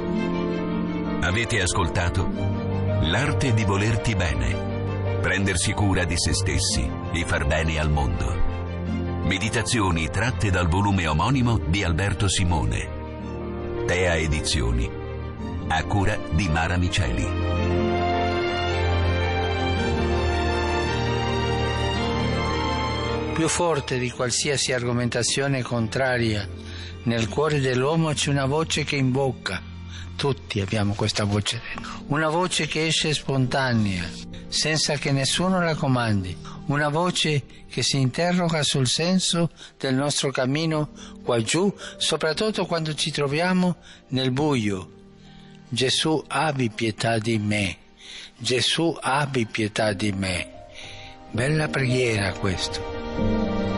Avete ascoltato L'arte di volerti bene, prendersi cura di se stessi e far bene al mondo. Meditazioni tratte dal volume omonimo di Alberto Simone. Tea Edizioni, a cura di Mara Miceli. Più forte di qualsiasi argomentazione contraria, nel cuore dell'uomo c'è una voce che invoca. Tutti abbiamo questa voce dentro. Una voce che esce spontanea, senza che nessuno la comandi. Una voce che si interroga sul senso del nostro cammino qua giù, soprattutto quando ci troviamo nel buio. Gesù, abbi pietà di me. Gesù, abbi pietà di me. Bella preghiera questo.